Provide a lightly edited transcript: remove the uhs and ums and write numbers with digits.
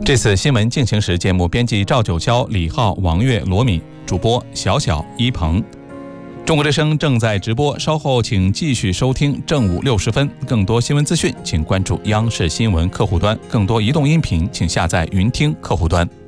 这次新闻进行时节目编辑赵九霄、李浩、王悦、罗敏，主播小小、一鹏。中国之声正在直播，稍后请继续收听正午60分。更多新闻资讯，请关注央视新闻客户端；更多移动音频，请下载云听客户端。